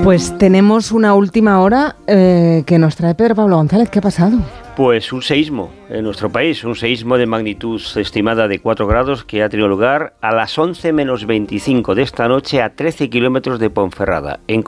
Pues tenemos una última hora que nos trae Pedro Pablo González. ¿Qué ha pasado? Pues un seísmo en nuestro país, un seísmo de magnitud estimada de 4 grados que ha tenido lugar a las 11 menos 25 de esta noche a 13 kilómetros de Ponferrada, en